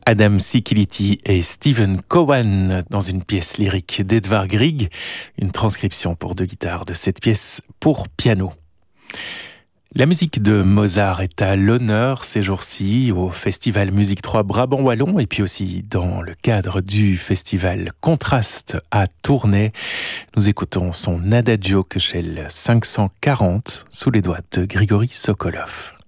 Adam Sikility et Stephen Cowan dans une pièce lyrique d'Edvard Grieg, une transcription pour deux guitares de cette pièce pour piano. La musique de Mozart est à l'honneur ces jours-ci au Festival Musique 3 Brabant Wallon et puis aussi dans le cadre du festival Contraste à Tournai. Nous écoutons son Adagio Köchel 540 sous les doigts de Grigory Sokolov.